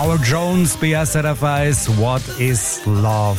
Howard Jones bei SRF 1, What is Love?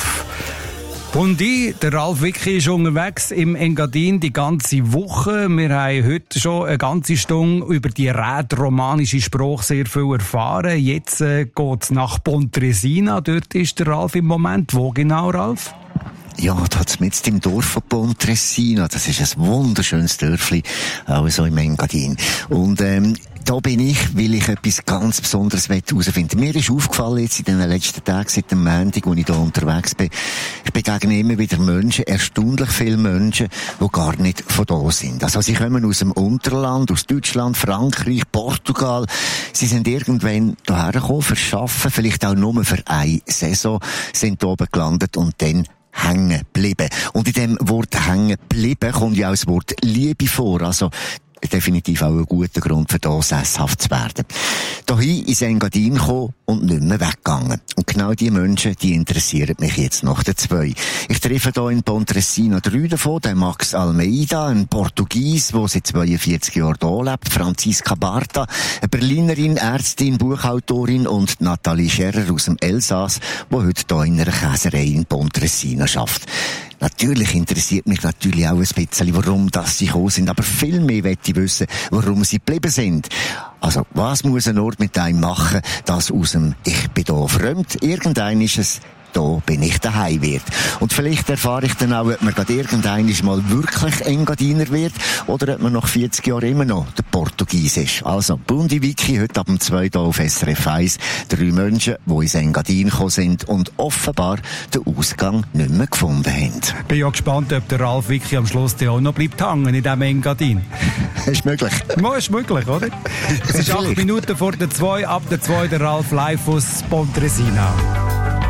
Und der Ralf Wicki ist unterwegs im Engadin die ganze Woche. Wir haben heute schon eine ganze Stunde über die rätoromanische Sprache sehr viel erfahren. Jetzt geht es nach Pontresina. Dort ist der Ralf im Moment. Wo genau, Ralf? Ja, da mitten im Dorf von Pontresina. Das ist ein wunderschönes Dörfli, auch so im Engadin. Und da bin ich, weil ich etwas ganz Besonderes herausfinden will. Mir ist aufgefallen jetzt in den letzten Tagen, seit dem Montag, wo ich da unterwegs bin, ich begegne immer wieder Menschen, erstaunlich viele Menschen, die gar nicht von da sind. Also sie kommen aus dem Unterland, aus Deutschland, Frankreich, Portugal. Sie sind irgendwann hierher gekommen, für Arbeiten, vielleicht auch nur für eine Saison, sind da oben gelandet und dann hängen geblieben. Und in dem Wort hängen geblieben kommt ja auch das Wort Liebe vor. Also definitiv auch ein guter Grund für das sesshaft zu werden. Dahin ins Engadin gekommen und nicht mehr weggegangen. Und genau die Menschen, die interessieren mich jetzt nach den zwei. Ich treffe hier in Pontresina 3 davon, den Max Almeida, ein Portugies, der seit 42 Jahren hier lebt, Franziska Barta, eine Berlinerin, Ärztin, Buchautorin und Nathalie Scherrer aus dem Elsass, die heute hier in einer Käserei in Pontresina arbeitet. Natürlich interessiert mich natürlich auch ein bisschen, warum sie gekommen sind, aber viel mehr möchte ich wissen, warum sie geblieben sind. Also, was muss ein Ort mit einem machen, dass aus dem «Ich bin da fremd» irgendein ist es «Da bin ich daheim» wird. Und vielleicht erfahre ich dann auch, ob man gerade irgendein mal wirklich Engadiner wird oder ob man nach 40 Jahren immer noch der Portugies ist. Also, Bundi Wicki, heute ab 2 Uhr auf SRF 1. 3 Menschen, die ins Engadin gekommen sind und offenbar den Ausgang nicht mehr gefunden haben. Ich bin ja gespannt, ob der Ralf Wicki am Schluss auch noch bleibt hängen in diesem Engadin. Ist möglich. Ja, ist möglich, oder? Es ist 8 Minuten vor der 2, ab der 2 der Ralf live aus Pontresina.